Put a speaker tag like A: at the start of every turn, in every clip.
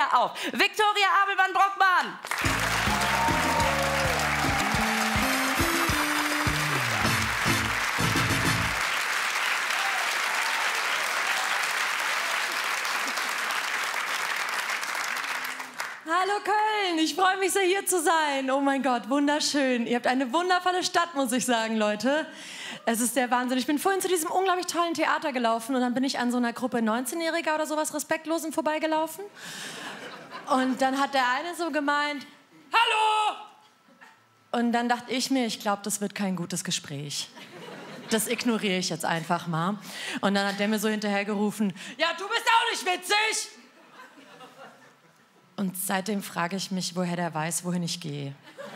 A: auf Viktoria Abelmann-Brockmann.
B: Hallo Köln, ich freue mich sehr, hier zu sein. Oh mein Gott, wunderschön. Ihr habt eine wundervolle Stadt, muss ich sagen, Leute. Es ist der Wahnsinn. Ich bin vorhin zu diesem unglaublich tollen Theater gelaufen und dann bin ich an so einer Gruppe 19-Jähriger oder sowas Respektlosen vorbeigelaufen. Und dann hat der eine so gemeint, hallo! Und dann dachte ich mir, ich glaube, das wird kein gutes Gespräch. Das ignoriere ich jetzt einfach mal. Und dann hat der mir so hinterhergerufen, ja, du bist auch nicht witzig! Und seitdem frage ich mich, woher der weiß, wohin ich gehe.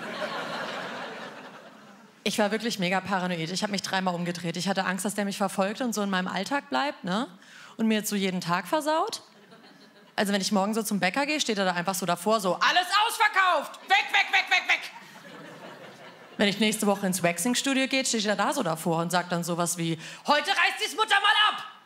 B: Ich war wirklich mega paranoid. Ich habe mich 3-mal umgedreht. Ich hatte Angst, dass der mich verfolgt und so in meinem Alltag bleibt, ne? Und mir jetzt so jeden Tag versaut. Also wenn ich morgen so zum Bäcker gehe, steht er da einfach so davor, so, alles ausverkauft! Weg, weg, weg, weg, weg! Wenn ich nächste Woche ins Waxing-Studio gehe, steht er da so davor und sagt dann sowas wie, heute reißt die's Mutter mal ab!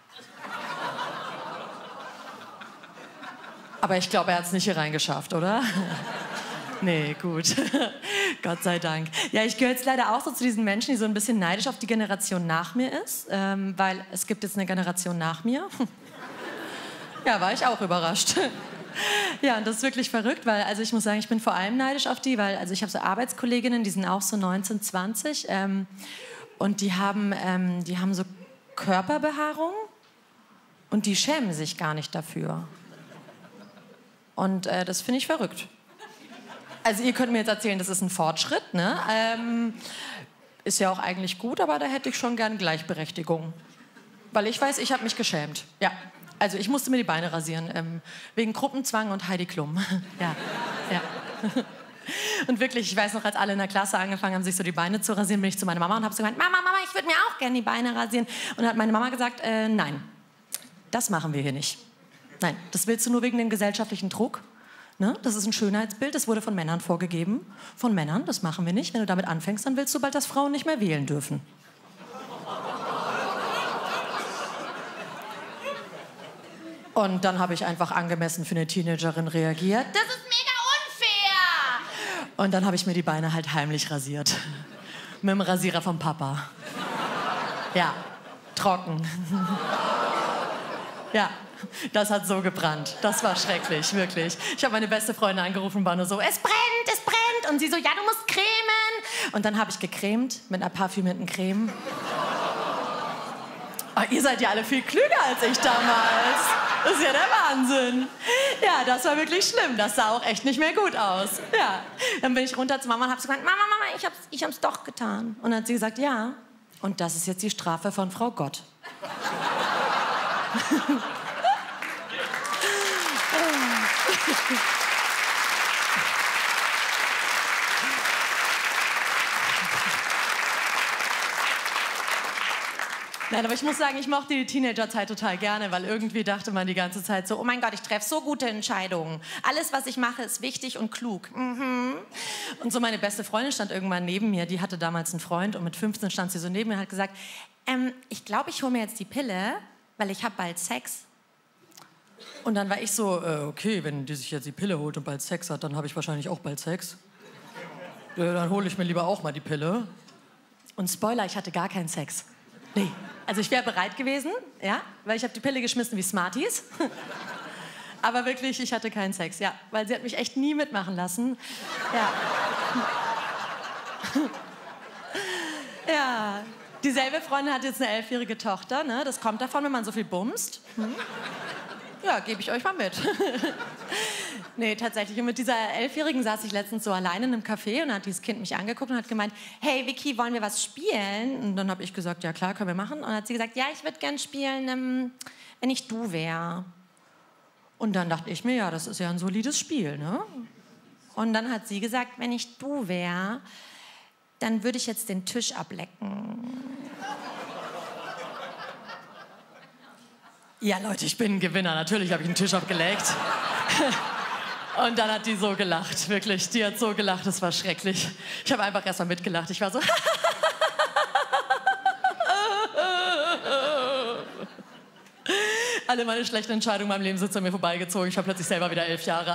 B: Aber ich glaube, er hat es nicht hier reingeschafft, oder? Nee, gut. Gott sei Dank. Ja, ich gehöre jetzt leider auch so zu diesen Menschen, die so ein bisschen neidisch auf die Generation nach mir ist. Weil es gibt jetzt eine Generation nach mir. Ja, war ich auch überrascht. Ja, und das ist wirklich verrückt, weil, also ich muss sagen, ich bin vor allem neidisch auf die, weil, also ich habe so Arbeitskolleginnen, die sind auch so 19, 20. Und die haben so Körperbehaarung und die schämen sich gar nicht dafür. Und das finde ich verrückt. Also ihr könnt mir jetzt erzählen, das ist ein Fortschritt, ne? Ist ja auch eigentlich gut, aber da hätte ich schon gern Gleichberechtigung. Weil ich weiß, ich habe mich geschämt. Ja, also ich musste mir die Beine rasieren, wegen Gruppenzwang und Heidi Klum. Ja, ja. Und wirklich, ich weiß noch, als alle in der Klasse angefangen haben, sich so die Beine zu rasieren, bin ich zu meiner Mama und habe so gemeint, Mama, ich würde mir auch gerne die Beine rasieren. Und dann hat meine Mama gesagt, nein, das machen wir hier nicht. Nein, das willst du nur wegen dem gesellschaftlichen Druck. Ne? Das ist ein Schönheitsbild, das wurde von Männern vorgegeben. Von Männern, das machen wir nicht. Wenn du damit anfängst, dann willst du bald, dass Frauen nicht mehr wählen dürfen. Und dann habe ich einfach angemessen für eine Teenagerin reagiert. Das ist mega unfair! Und dann habe ich mir die Beine halt heimlich rasiert. Mit dem Rasierer vom Papa. Ja, trocken. Ja. Das hat so gebrannt. Das war schrecklich, wirklich. Ich habe meine beste Freundin angerufen und war nur so, es brennt, es brennt. Und sie so, ja, du musst cremen. Und dann habe ich gecremt mit einer parfümierten Creme. Oh, ihr seid ja alle viel klüger als ich damals. Das ist ja der Wahnsinn. Ja, das war wirklich schlimm. Das sah auch echt nicht mehr gut aus. Ja. Dann bin ich runter zu Mama und habe so gesagt, Mama, ich hab's doch getan. Und dann hat sie gesagt, ja. Und das ist jetzt die Strafe von Frau Gott. Nein, aber ich muss sagen, ich mochte die Teenagerzeit total gerne, weil irgendwie dachte man die ganze Zeit so, oh mein Gott, ich treffe so gute Entscheidungen. Alles, was ich mache, ist wichtig und klug. Mhm. Und so meine beste Freundin stand irgendwann neben mir, die hatte damals einen Freund und mit 15 stand sie so neben mir und hat gesagt, ich glaube, ich hole mir jetzt die Pille, weil ich habe bald Sex. Und dann war ich so, okay, wenn die sich jetzt die Pille holt und bald Sex hat, dann habe ich wahrscheinlich auch bald Sex. Dann hole ich mir lieber auch mal die Pille. Und Spoiler, ich hatte gar keinen Sex. Nee. Also ich wäre bereit gewesen, ja, weil ich habe die Pille geschmissen wie Smarties. Aber wirklich, ich hatte keinen Sex, ja, weil sie hat mich echt nie mitmachen lassen. Ja. Ja. Dieselbe Freundin hat jetzt eine 11-jährige Tochter, ne? Das kommt davon, wenn man so viel bumst. Hm? Ja, gebe ich euch mal mit. Nee, tatsächlich. Und mit dieser 11-Jährigen saß ich letztens so alleine in einem Café und dann hat dieses Kind mich angeguckt und hat gemeint, hey Vicky, wollen wir was spielen? Und dann habe ich gesagt, ja klar, können wir machen. Und dann hat sie gesagt, ja, ich würde gern spielen, wenn ich du wäre. Und dann dachte ich mir, ja, das ist ja ein solides Spiel, ne? Und dann hat sie gesagt, wenn ich du wäre, dann würde ich jetzt den Tisch ablecken. Ja, Leute, ich bin ein Gewinner. Natürlich habe ich den Tisch abgeleckt. Und dann hat die so gelacht, wirklich. Die hat so gelacht, das war schrecklich. Ich habe einfach erst mal mitgelacht. Ich war so... Alle meine schlechten Entscheidungen in meinem Leben sind an mir vorbeigezogen. Ich war plötzlich selber wieder 11 Jahre